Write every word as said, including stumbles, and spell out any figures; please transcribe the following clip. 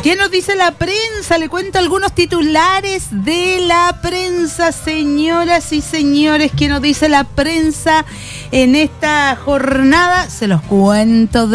¿Qué nos dice la prensa? Le cuento algunos titulares de la prensa, señoras y señores. ¿Qué nos dice la prensa en esta jornada? Se los cuento de